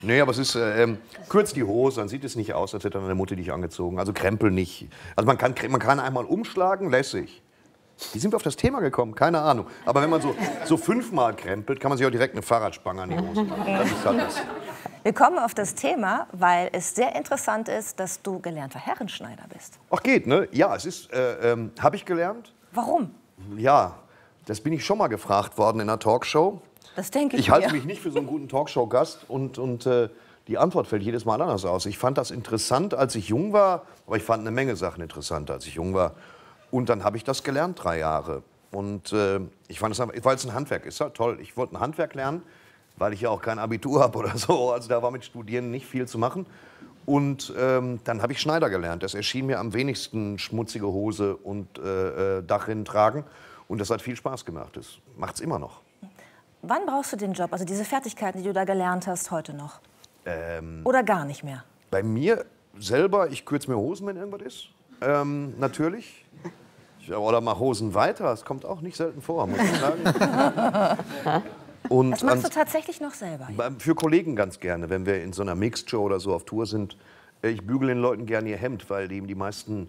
Nee, aber es ist kurz die Hose, dann sieht es nicht aus, als hätte deine Mutter dich angezogen. Also Krempel nicht. Also man kann einmal umschlagen, lässig. Wie sind wir auf das Thema gekommen? Keine Ahnung. Aber wenn man so 5-mal krempelt, kann man sich auch direkt eine Fahrradspange an die Hose machen. Das ist halt das. Wir kommen auf das Thema, weil es sehr interessant ist, dass du gelernter Herrenschneider bist. Ach, geht, ne? Ja, es ist, habe ich gelernt. Warum? Ja, das bin ich schon mal gefragt worden in einer Talkshow. Das denke ich Ich halte mir. mich nicht für so einen guten Talkshow-Gast und die Antwort fällt jedes Mal anders aus. Ich fand das interessant, als ich jung war, aber ich fand eine Menge Sachen interessant, als ich jung war. Und dann habe ich das gelernt, 3 Jahre. Und ich fand es, weil es ein Handwerk ist, ja toll. Ich wollte ein Handwerk lernen, weil ich ja auch kein Abitur habe oder so. Also da war mit Studieren nicht viel zu machen. Und dann habe ich Schneider gelernt. Das erschien mir am wenigsten schmutzige Hose und Dachrinnen tragen. Und das hat viel Spaß gemacht. Das macht es immer noch. Wann brauchst du den Job, also diese Fertigkeiten, die du da gelernt hast, heute noch? Oder gar nicht mehr? Bei mir selber, ich kürze mir Hosen, wenn irgendwas ist. Natürlich. Oder mache Hosen weiter. Das kommt auch nicht selten vor, muss ich sagen. Und Das machst du tatsächlich noch selber? Ja. Für Kollegen ganz gerne, wenn wir in so einer Mixed-Show oder so auf Tour sind. Ich bügele den Leuten gerne ihr Hemd, weil die meisten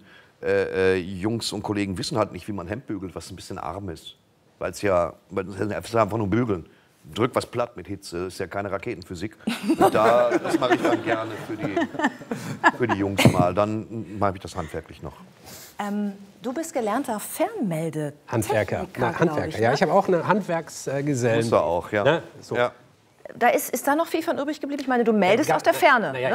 Jungs und Kollegen wissen halt nicht, wie man Hemd bügelt, was ein bisschen arm ist. Weil es ist einfach nur bügeln. Drück was platt mit Hitze, ist ja keine Raketenphysik. Und das mache ich dann gerne für die Jungs mal. Dann mache ich das handwerklich noch. Du bist gelernter Handwerker. Handwerker. Ich, ja, ich habe auch eine Handwerksgesellen. Musst du auch, ja. Ne? So. Ja. Da ist da noch viel von übrig geblieben? Ich meine, du meldest aus der Ferne, naja, ne?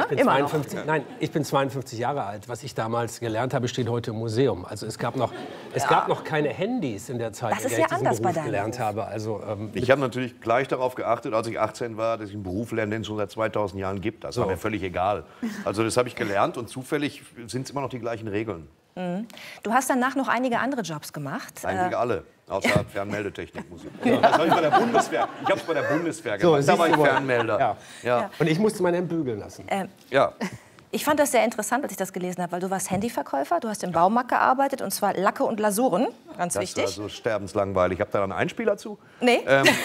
ich bin 52 Jahre alt. Was ich damals gelernt habe, steht heute im Museum. Also es gab noch keine Handys in der Zeit, Das in ist der ja ich diesen anders bei Beruf deinem gelernt Beruf. habe. Also, Ich habe natürlich gleich darauf geachtet, als ich 18 war, dass ich einen Beruf lerne, den es schon seit 2000 Jahren gibt. Das war mir völlig egal. Also das habe ich gelernt und zufällig sind es immer noch die gleichen Regeln. Du hast danach noch einige andere Jobs gemacht. Eigentlich alle, außer Fernmeldetechnikmusik. Ja. Das habe ich bei der Bundeswehr. Ich habe es bei der Bundeswehr gemacht. Da war ich Fernmelder. ja. Ja. Und ich musste mein Hemd bügeln lassen. Ja. Ich fand das sehr interessant, als ich das gelesen habe, weil du warst Handyverkäufer, du hast im Baumarkt gearbeitet, und zwar Lacke und Lasuren, ganz Das wichtig. war so sterbenslangweilig. Ich habe da dann einen Einspieler zu. Nee.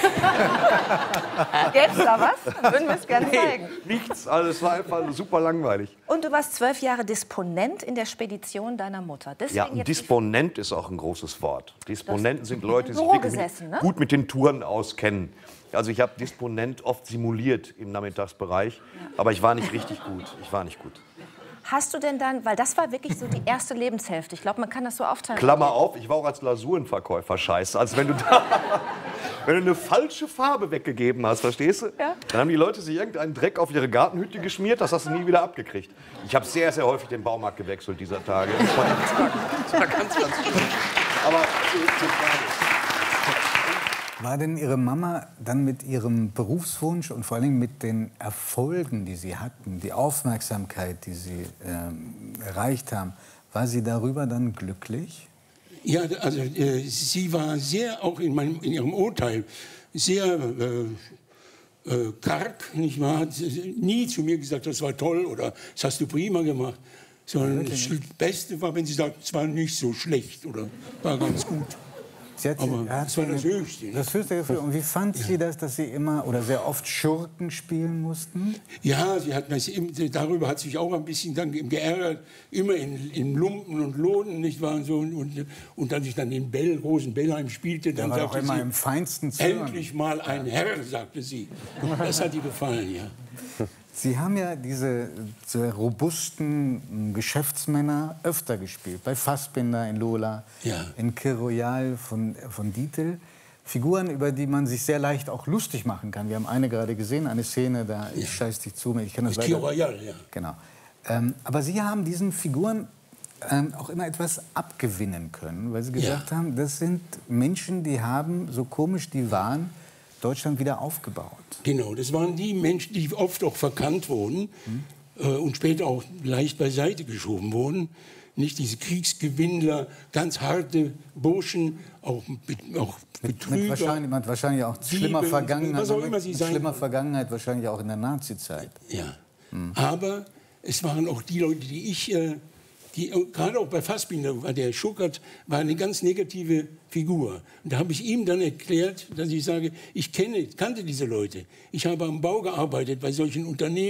Gäb's da was? Würden wir es gerne zeigen. Nichts, also es war einfach super langweilig. Und du warst 12 Jahre Disponent in der Spedition deiner Mutter. Deswegen Ja, ein jetzt Disponent ist auch ein großes Wort. Disponenten sind Leute, die sich Büro wirklich gesessen, ne? gut mit den Touren auskennen. Also ich habe Disponent oft simuliert im Nachmittagsbereich, aber ich war nicht richtig gut. Ich war nicht gut. Hast du denn dann, weil das war wirklich so die erste Lebenshälfte, ich glaube, man kann das so aufteilen. Klammer auf, ich war auch als Lasurenverkäufer scheiße. Also wenn du eine falsche Farbe weggegeben hast, verstehst du? Ja. Dann haben die Leute sich irgendeinen Dreck auf ihre Gartenhütte geschmiert, das hast du nie wieder abgekriegt. Ich habe sehr, sehr häufig den Baumarkt gewechselt dieser Tage. Das war ganz, ganz schlimm. Aber zur Frage. War denn Ihre Mama dann mit ihrem Berufswunsch und vor allem mit den Erfolgen, die Sie hatten, die Aufmerksamkeit, die Sie erreicht haben, war sie darüber dann glücklich? Ja, also sie war sehr, auch in ihrem Urteil, sehr karg, nicht wahr? Hat nie zu mir gesagt, das war toll oder das hast du prima gemacht. Sondern das Beste war, wenn sie sagt, es war nicht so schlecht oder war ganz gut. Aber das war das Höchste. Das höchste Gefühl. Und wie fand sie das, dass Sie immer oder sehr oft Schurken spielen mussten? Ja, darüber hat sich auch ein bisschen dann geärgert. Immer in Lumpen und Lohnen, nicht wahr? Und, so, und als ich dann in Rosenbellheim spielte, dann sagte immer sie, im feinsten Zimmer. Endlich mal ein Herr, sagte sie. Das hat ihr gefallen, ja. Sie haben ja diese sehr robusten Geschäftsmänner öfter gespielt. Bei Fassbinder in Lola, ja. In Kir Royal von Dietl. Figuren, über die man sich sehr leicht auch lustig machen kann. Wir haben eine gerade gesehen, eine Szene, da ich scheiß dich zu mir. Ich kann das Kir Royal, ja. Genau. Aber Sie haben diesen Figuren auch immer etwas abgewinnen können, weil Sie gesagt haben, das sind Menschen, die haben, so komisch die waren, Deutschland wieder aufgebaut. Genau, das waren die Menschen, die oft auch verkannt wurden und später auch leicht beiseite geschoben wurden. Nicht diese Kriegsgewinnler, ganz harte Burschen, auch Betrüger. Mit wahrscheinlich auch schlimmer Vergangenheit, was auch immer sie sein schlimmer Vergangenheit, wahrscheinlich auch in der Nazizeit. Ja, aber es waren auch die Leute, die gerade auch bei Fassbinder, war der Schuckert, war eine ganz negative Figur. Und da habe ich ihm dann erklärt, dass ich sage, ich kannte diese Leute. Ich habe am Bau gearbeitet, bei solchen Unternehmen.